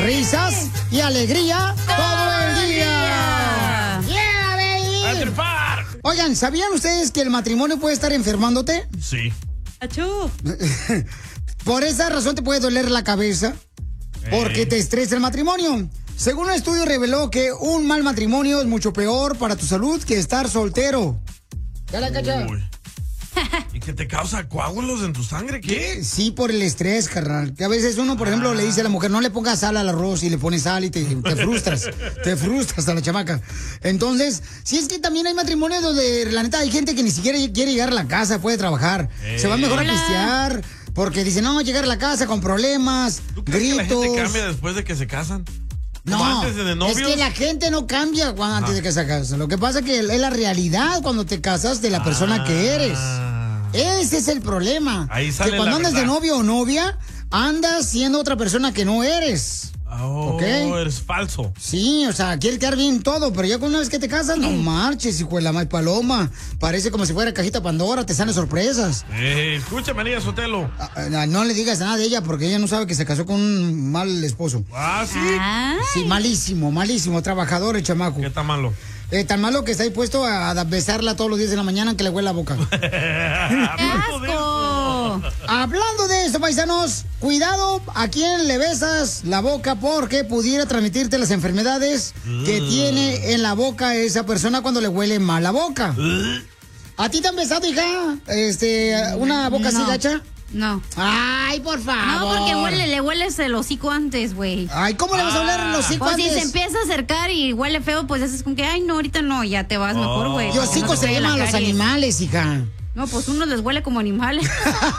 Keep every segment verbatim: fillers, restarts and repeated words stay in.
risas y alegría todo el día. ¡Yeah, baby! ¡A trepar! Oigan, ¿sabían ustedes que el matrimonio puede estar enfermándote? Sí. ¡Achú! Por esa razón te puede doler la cabeza, porque Ey. te estresa el matrimonio. Según un estudio reveló que un mal matrimonio es mucho peor para tu salud que estar soltero. ¿Ya la cacha? Uy. ¿Y que te causa coágulos en tu sangre? ¿Qué? Sí, por el estrés, carnal. Que a veces uno, por ejemplo, le dice a la mujer, no le pongas sal al arroz y le pones sal y te, te frustras. Te frustras a la chamaca. Entonces, sí es que también hay matrimonios donde, la neta, hay gente que ni siquiera quiere llegar a la casa, puede trabajar. Ey. Se va mejor Hola. a pistear porque dice, no, llegar a la casa con problemas, ¿Tú crees gritos. que la gente cambia después de que se casan? ¿Como No, antes de es novios? que la gente no cambia cuando, antes de que se casa. Lo que pasa es que es la realidad cuando te casas de la persona que eres. Ese es el problema. Ahí sale que cuando la andas de verdad. novio o novia, andas siendo otra persona que no eres. Oh, ¿Ok? eres falso. Sí, o sea, quiere quedar bien todo, pero ya una vez que te casas, no marches, hijo de la mal paloma. Parece como si fuera cajita Pandora, te salen sorpresas. Eh, escucha, María Sotelo. Ah, ah, No le digas nada de ella porque ella no sabe que se casó con un mal esposo. Ah, sí. Ay. Sí, malísimo, malísimo, trabajador el chamaco. ¿Qué tan malo? Eh, tan malo que está dispuesto a, a besarla todos los días de la mañana que le huele la boca. Hablando de ¡Asco! eso. Hablando de esto, paisanos, cuidado a quién le besas la boca porque pudiera transmitirte las enfermedades que tiene en la boca esa persona cuando le huele mal la boca. ¿A ti te han besado, hija? Este, una boca así No. gacha. No. Ay, por favor. No, porque huele, le hueles el hocico antes, güey. Ay, ¿cómo le vas a hablar en los hocico O si antes? se empieza a acercar y huele feo, pues haces como que, ay, no, ahorita no, ya te vas mejor, güey. Y porque hocico no te se pegue llama a la los caries. animales, hija. No, pues uno les huele como animales.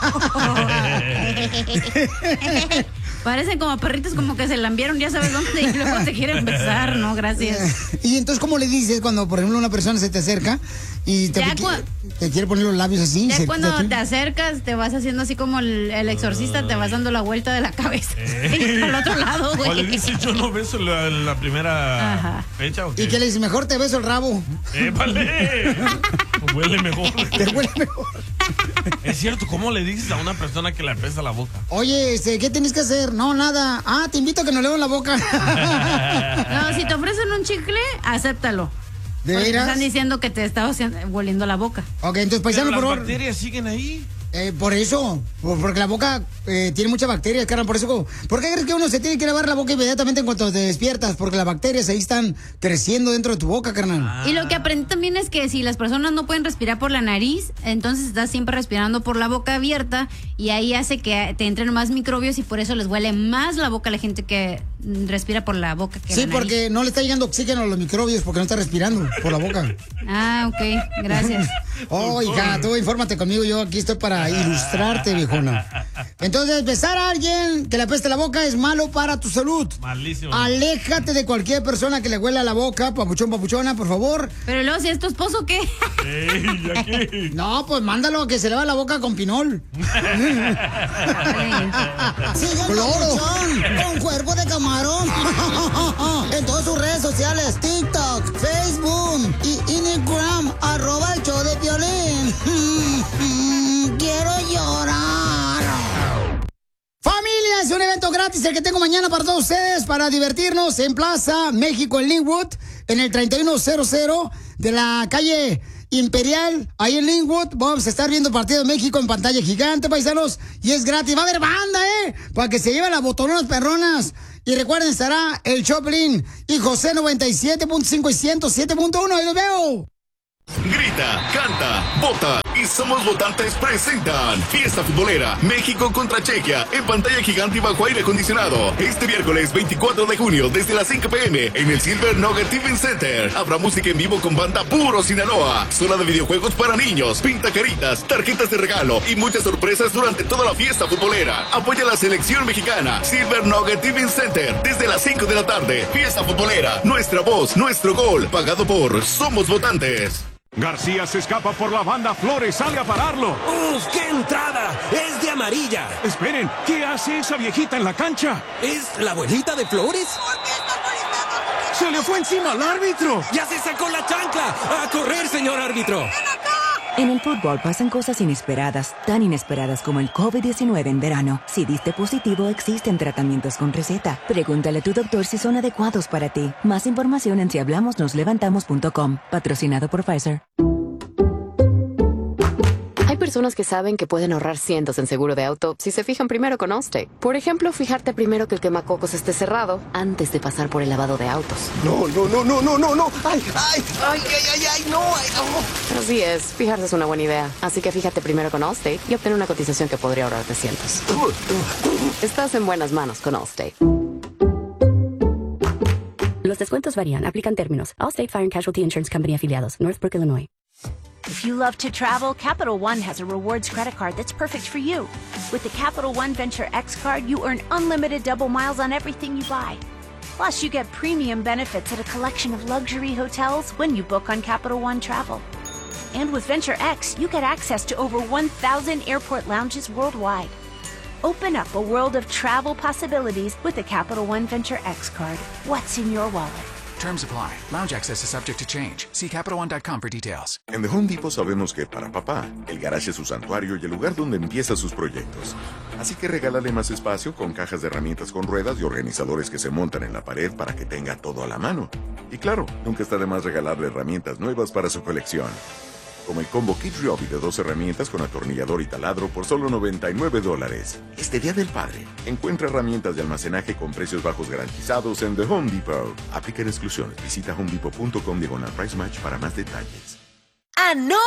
Parecen como perritos como que se lambieron, ya sabes dónde, y luego te quieren besar, no, gracias. Y entonces, ¿cómo le dices cuando, por ejemplo, una persona se te acerca y te, Ya qui- cua- te quiere poner los labios así? Ya cerquita cuando a ti? te acercas, te vas haciendo así como el, el exorcista, te vas dando la vuelta de la cabeza. Al otro lado, O le güey. dices, yo no beso la, la primera Ajá. fecha, ¿o qué? Y que le dices, mejor te beso el rabo. ¡Épale! Huele mejor. Te huele mejor. Es cierto, ¿cómo le dices a una persona que le apesta la boca? Oye, este, ¿qué tienes que hacer? No, nada. Ah, te invito a que nos levan la boca. No, si te ofrecen un chicle, acéptalo. ¿De Porque te veras? están diciendo que te está haciendo- volviendo la boca. Ok, entonces, Pero paisano, las por favor. bacterias siguen ahí. Eh, por eso, por- porque la boca eh, tiene muchas bacterias, carnal, por eso. ¿Por qué crees que uno se tiene que lavar la boca inmediatamente en cuanto te despiertas? Porque las bacterias ahí están creciendo dentro de tu boca, carnal. Y lo que aprendí también es que si las personas no pueden respirar por la nariz, entonces estás siempre respirando por la boca abierta y ahí hace que te entren más microbios y por eso les huele más la boca a la gente que mm, respira por la boca que Sí, la nariz. porque no le está llegando oxígeno a los microbios porque no está respirando por la boca. Ah, ok, gracias. Oh, hija, tú infórmate conmigo, yo aquí estoy para ilustrarte, viejona. Entonces, besar a alguien que le apeste la boca es malo para tu salud. Malísimo. Aléjate de cualquier persona que le huela la boca, papuchón, papuchona, por favor. Pero luego, si es tu esposo, ¿qué? Ey, ¿ya qué? No, pues mándalo a que se lave la boca con pinol. Sigue el Cloro. papuchón con cuerpo de camarón. En todas sus redes sociales, TikTok, Facebook y Instagram, arroba el show de Piolín. Quiero llorar. Familia, es un evento gratis el que tengo mañana para todos ustedes para divertirnos en Plaza México en Linwood, en el treinta y uno cero cero de la calle Imperial, ahí en Linwood. Vamos a estar viendo partido de México en pantalla gigante, paisanos, y es gratis. Va a haber banda, ¿eh? Para que se lleven las botononas perronas. Y recuerden, estará el Choplin y José noventa y siete punto cinco y ciento siete punto uno. ¡Ahí los veo! Grita, canta, vota y Somos Votantes presentan Fiesta Futbolera México contra Chequia en pantalla gigante y bajo aire acondicionado. Este miércoles veinticuatro de junio desde las cinco p m en el Silver Nugget Event Center. Habrá música en vivo con banda Puro Sinaloa, zona de videojuegos para niños, pintacaritas, tarjetas de regalo y muchas sorpresas durante toda la fiesta futbolera. Apoya a la selección mexicana. Silver Nugget Event Center desde las cinco de la tarde. Fiesta Futbolera, nuestra voz, nuestro gol, pagado por Somos Votantes. García se escapa por la banda, Flores sale a pararlo. ¡Uf, qué entrada! ¡Es de amarilla! Esperen, ¿qué hace esa viejita en la cancha? ¿Es la abuelita de Flores? ¡Se le fue encima al árbitro! ¡Ya se sacó la chancla! ¡A correr, señor árbitro! En el fútbol pasan cosas inesperadas, tan inesperadas como el COVID diecinueve en verano. Si diste positivo, existen tratamientos con receta. Pregúntale a tu doctor si son adecuados para ti. Más información en si hablamos nos levantamos punto com. Patrocinado por Pfizer. Hay personas que saben que pueden ahorrar cientos en seguro de auto si se fijan primero con Allstate. Por ejemplo, fijarte primero que el quemacocos esté cerrado antes de pasar por el lavado de autos. No, no, no, no, no, no, no. Ay, ay, ay, ay, ay, ay, no. Ay, no. Así es, fijarse es una buena idea. Así que fíjate primero con Allstate y obtener una cotización que podría ahorrarte cientos. Estás en buenas manos con Allstate. Los descuentos varían. Aplican términos. Allstate Fire and Casualty Insurance Company afiliados. Northbrook, Illinois. If you love to travel, Capital One has a rewards credit card that's perfect for you. With the Capital One Venture X card, you earn unlimited double miles on everything you buy. Plus, you get premium benefits at a collection of luxury hotels when you book on Capital One Travel. And with Venture X, you get access to over one thousand airport lounges worldwide. Open up a world of travel possibilities with the Capital One Venture X card. What's in your wallet? Terms apply. Lounge access is subject to change. See Capital One dot com for details. En The Home Depot sabemos que para papá, el garage es su santuario y el lugar donde empieza sus proyectos. Así que regálale más espacio con cajas de herramientas con ruedas y organizadores que se montan en la pared para que tenga todo a la mano. Y claro, nunca está de más regalarle herramientas nuevas para su colección. Como el combo Kid Ryobi de dos herramientas con atornillador y taladro por solo noventa y nueve dólares. Este Día del Padre, encuentra herramientas de almacenaje con precios bajos garantizados en The Home Depot. Aplican exclusiones. Visita homedepot punto com diagonal price match para más detalles. Anota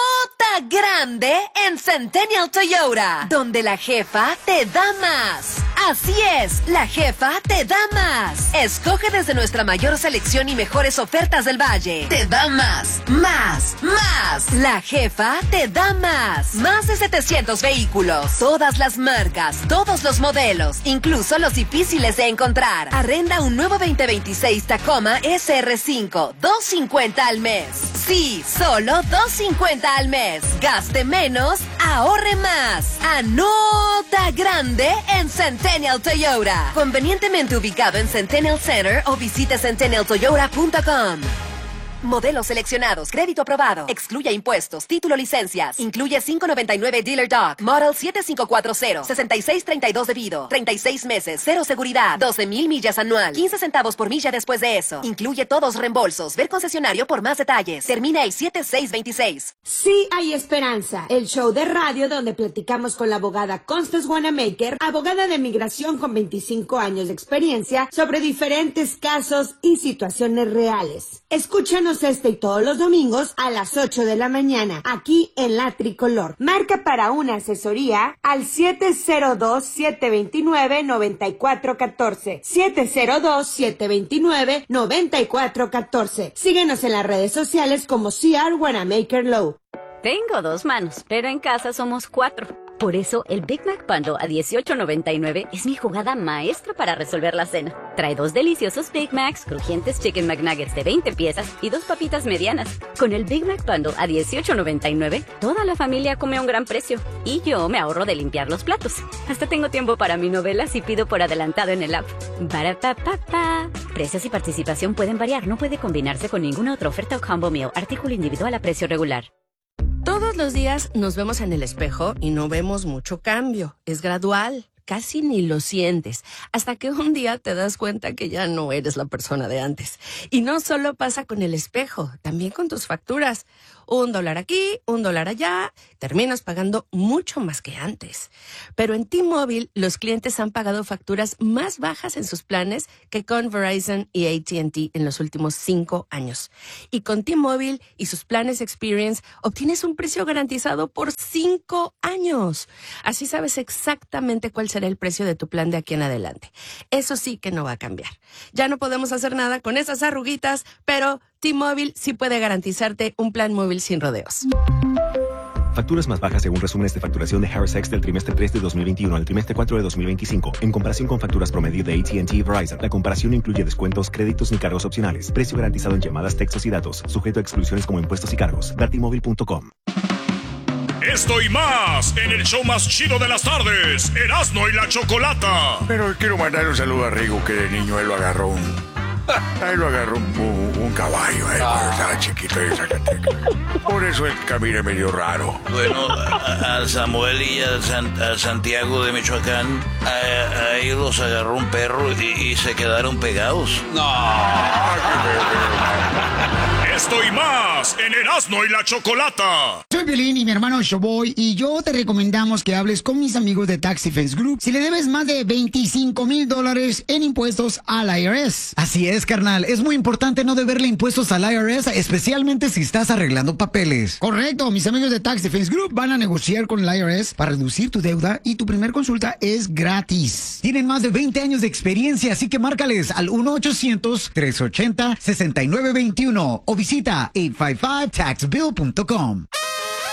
grande en Centennial Toyota, donde la jefa te da más. Así es, la jefa te da más. Escoge desde nuestra mayor selección y mejores ofertas del Valle. Te da más, más, más. La jefa te da más. Más de setecientos vehículos, todas las marcas, todos los modelos, incluso los difíciles de encontrar. Arrenda un nuevo veinte veintiséis Tacoma S R cinco, dos cincuenta al mes. Sí, solo dos cincuenta al mes. Gaste menos, ahorre más. Anota grande en Centennial Toyota. Convenientemente ubicado en Centennial Center o visite centennial toyota punto com. Modelos seleccionados, crédito aprobado, excluye impuestos, título, licencias, incluye cinco noventa y nueve Dealer Doc, Model siete cinco cuatro cero, sesenta y seis treinta y dos debido, treinta y seis meses, cero seguridad, doce mil millas anual, quince centavos por milla después de eso. Incluye todos reembolsos, ver concesionario por más detalles. Termina el siete seis veintiséis. Sí hay esperanza, el show de radio donde platicamos con la abogada Constance Wanamaker, abogada de migración con veinticinco años de experiencia sobre diferentes casos y situaciones reales. Escúchanos este y todos los domingos a las ocho de la mañana, aquí en La Tricolor. Marca para una asesoría al siete cero dos, siete dos nueve, nueve cuatro uno cuatro, siete cero dos, siete dos nueve, nueve cuatro uno cuatro. Síguenos en las redes sociales como C R Wanamaker Law. Tengo dos manos, pero en casa somos cuatro. Por eso, el Big Mac Bundle a dieciocho noventa y nueve es mi jugada maestra para resolver la cena. Trae dos deliciosos Big Macs, crujientes Chicken McNuggets de veinte piezas y dos papitas medianas. Con el Big Mac Bundle a dieciocho noventa y nueve, toda la familia come a un gran precio. Y yo me ahorro de limpiar los platos. Hasta tengo tiempo para mi novela si pido por adelantado en el app. Barapapapa. Precios y participación pueden variar. No puede combinarse con ninguna otra oferta o combo meal. Artículo individual a precio regular. Todos los días nos vemos en el espejo y no vemos mucho cambio. Es gradual, casi ni lo sientes, hasta que un día te das cuenta que ya no eres la persona de antes. Y no solo pasa con el espejo, también con tus facturas. Un dólar aquí, un dólar allá, terminas pagando mucho más que antes. Pero en T-Mobile, los clientes han pagado facturas más bajas en sus planes que con Verizon y A T and T en los últimos cinco años. Y con T-Mobile y sus planes Experience, obtienes un precio garantizado por cinco años. Así sabes exactamente cuál será el precio de tu plan de aquí en adelante. Eso sí que no va a cambiar. Ya no podemos hacer nada con esas arruguitas, pero T-Mobile sí puede garantizarte un plan móvil sin rodeos. Facturas más bajas según resúmenes de facturación de Harris X del trimestre tres de dos mil veintiuno al trimestre cuatro de dos mil veinticinco. En comparación con facturas promedio de A T and T y Verizon, la comparación no incluye descuentos, créditos ni cargos opcionales. Precio garantizado en llamadas, textos y datos. Sujeto a exclusiones como impuestos y cargos. T mobile punto com. Esto y más en el show más chido de las tardes, Erasmo y la Chocolata. Pero quiero mandar un saludo a Rigo, que de niño él lo agarró un... Ahí lo agarró un, un, un caballo, eh, cuando estaba chiquito en Zacatecas. Por eso el camino es medio raro. Bueno, a, a Samuel y a, San, a Santiago de Michoacán, a, ahí los agarró un perro y, y se quedaron pegados. No. Esto y más en Erasmo y la Chocolata. Soy Piolín y mi hermano Showboy, y yo te recomendamos que hables con mis amigos de Tax Defense Group si le debes más de veinticinco mil dólares en impuestos al I R S. Así es, carnal. Es muy importante no deberle impuestos al I R S, especialmente si estás arreglando papeles. Correcto. Mis amigos de Tax Defense Group van a negociar con el I R S para reducir tu deuda, y tu primer consulta es gratis. Tienen más de veinte años de experiencia, así que márcales al uno ochocientos, tres ochenta, sesenta y nueve veintiuno o visita ocho cinco cinco tax bill punto com.